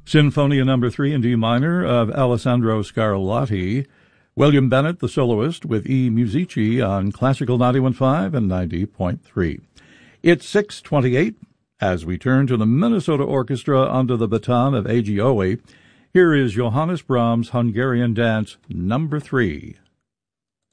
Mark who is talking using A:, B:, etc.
A: Sinfonia No. 3 in D minor of Alessandro Scarlatti. William Bennett, the soloist, with E. Musici on Classical 91.5 and 90.3. It's 6:28. As we turn to the Minnesota Orchestra under the baton of A.G. Owe, here is Johannes Brahms' Hungarian Dance No. 3.